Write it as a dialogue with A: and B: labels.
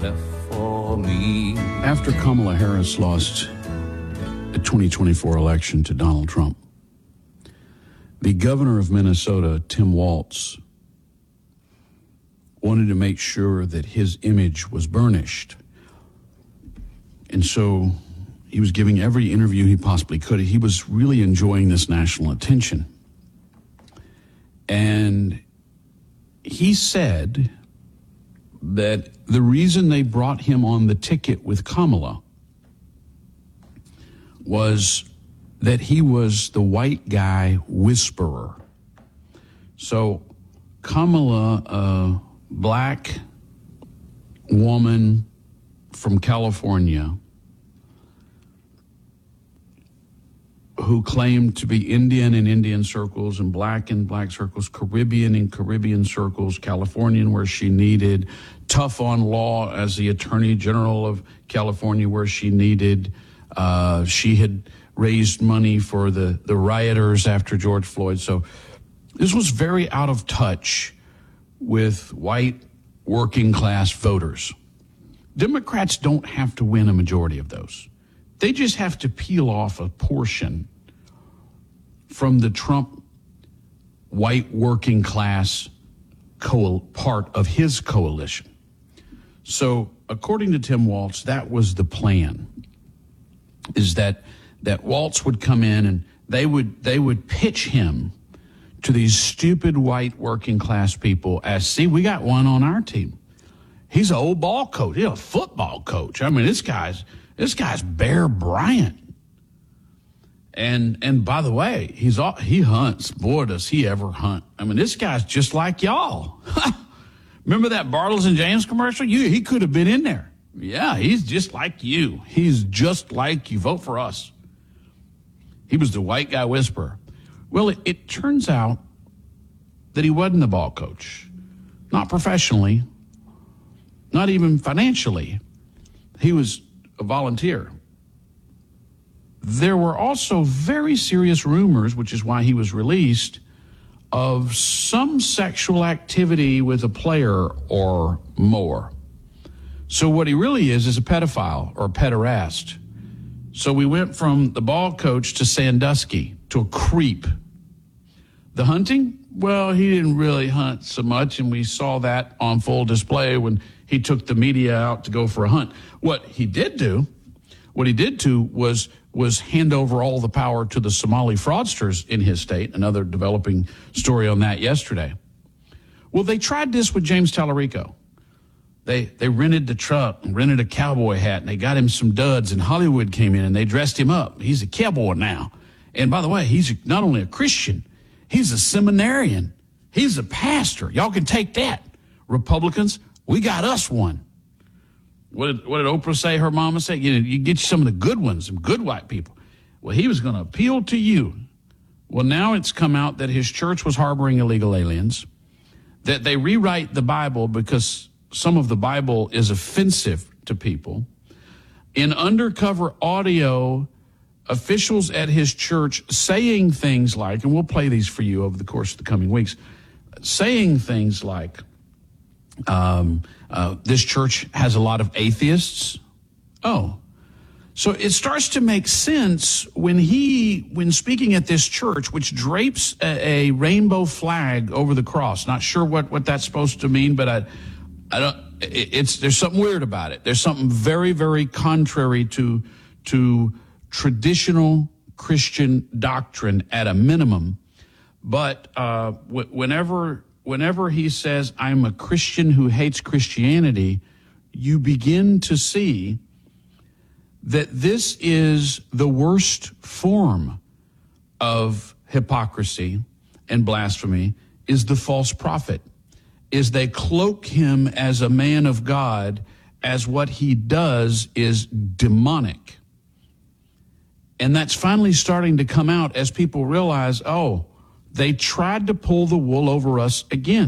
A: for me.
B: After Kamala Harris lost the 2024 election to Donald Trump, the governor of Minnesota, Tim Walz, wanted to make sure that his image was burnished. And so he was giving every interview he possibly could. He was really enjoying this national attention. And he said that the reason they brought him on the ticket with Kamala was that he was the white guy whisperer. So Kamala, a black woman from California who claimed to be Indian in Indian circles and black in black circles, Caribbean in Caribbean circles, Californian where she needed, tough on law as the Attorney General of California where she needed. She had raised money for the rioters after George Floyd. So this was very out of touch with white working class voters. Democrats don't have to win a majority of those. They just have to peel off a portion from the Trump white working class part of his coalition. So according to Tim Walz, that was the plan, is that Walz would come in and they would pitch him to these stupid white working class people as, see, we got one on our team. He's an old ball coach. He's a football coach. I mean, this guy's Bear Bryant. And by the way, he hunts. Boy, does he ever hunt. I mean, this guy's just like y'all. Remember that Bartles and James commercial? He could have been in there. Yeah, he's just like you. He's just like you. Vote for us. He was the white guy whisperer. Well, it turns out that he wasn't the ball coach. Not professionally. Not even financially. He was a volunteer. There were also very serious rumors, which is why he was released, of some sexual activity with a player or more. So what he really is a pedophile or a pederast. So we went from the ball coach to Sandusky, to a creep. The hunting? Well, he didn't really hunt so much, and we saw that on full display when he took the media out to go for a hunt. What he did do was hand over all the power to the Somali fraudsters in his state. Another developing story on that yesterday. Well, they tried this with James Tallarico. They rented the truck and rented a cowboy hat, and they got him some duds, and Hollywood came in and they dressed him up. He's a cowboy now. And by the way, he's not only a Christian, he's a seminarian. He's a pastor. Y'all can take that. Republicans, we got us one. What did Oprah say, her mama say? You get you some of the good ones, some good white people. Well, he was going to appeal to you. Well, now it's come out that his church was harboring illegal aliens, that they rewrite the Bible because some of the Bible is offensive to people. In undercover audio, officials at his church saying things like, and we'll play these for you over the course of the coming weeks, saying things like, this church has a lot of atheists. Oh, so it starts to make sense when speaking at this church, which drapes a rainbow flag over the cross. Not sure what that's supposed to mean, but I don't. There's something weird about it. There's something very, very contrary to traditional Christian doctrine at a minimum. But whenever he says, I'm a Christian who hates Christianity, you begin to see that this is the worst form of hypocrisy and blasphemy, is the false prophet, is they cloak him as a man of God, as what he does is demonic. And that's finally starting to come out as people realize, oh, they tried to pull the wool over us again.